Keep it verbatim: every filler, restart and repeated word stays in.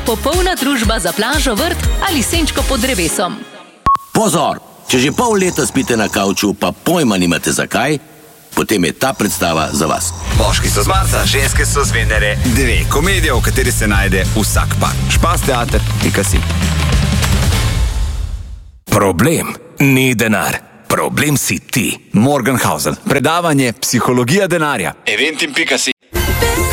popolna družba za plažo, vrt ali senčko pod drevesom. Pozor! Če že pol leta spite na kavču, pa pojma nimate zakaj, potem je ta predstava za vas. Moški so z Marsa, ženske so z Venere. Dve komedije, v kateri se najde vsak par. Špas teater pika si. Problem ni denar. Problem si ti. Morgenhausen. Predavanje Psihologija denarja. Eventim pika si.